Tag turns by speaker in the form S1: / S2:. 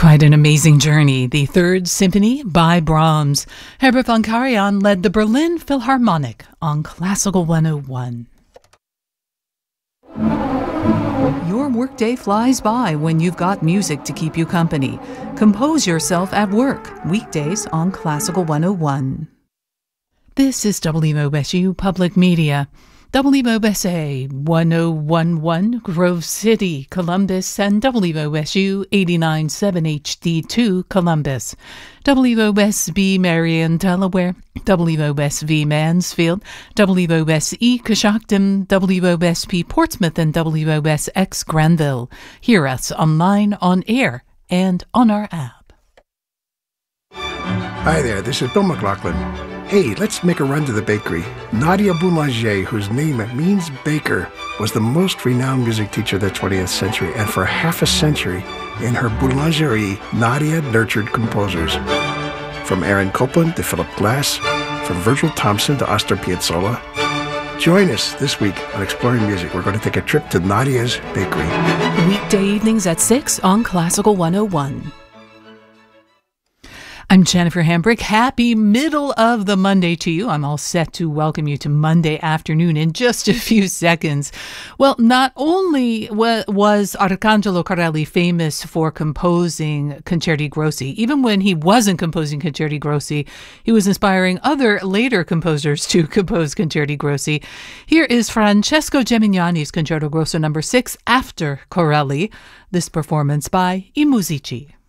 S1: Quite an amazing journey. The Third Symphony by Brahms. Herbert von Karajan led the Berlin Philharmonic on Classical 101. Your workday flies by when you've got music to keep you company. Compose yourself at work, weekdays on Classical 101. This is WOSU Public Media. WOSA 1011 Grove City, Columbus, and WOSU 89.7 HD2 Columbus, WOSB Marion, Delaware, WOSV Mansfield, WOSE Coshocton, WOSP Portsmouth, and WOSX Granville. Hear us online, on air, and on our app.
S2: Hi there, this is Bill McLaughlin. Hey, let's make a run to the bakery. Nadia Boulanger, whose name means baker, was the most renowned music teacher of the 20th century, and for half a century, in her boulangerie, Nadia nurtured composers. From Aaron Copland to Philip Glass, from Virgil Thompson to Astor Piazzolla. Join us this week on Exploring Music. We're going to take a trip to Nadia's Bakery.
S1: Weekday evenings at 6 on Classical 101. I'm Jennifer Hambrick. Happy middle of the Monday to you. I'm all set to welcome you to Monday afternoon in just a few seconds. Well, not only was Arcangelo Corelli famous for composing Concerti Grossi, even when he wasn't composing Concerti Grossi, he was inspiring other later composers to compose Concerti Grossi. Here is Francesco Gemignani's Concerto Grosso No. 6 after Corelli, this performance by I Musici.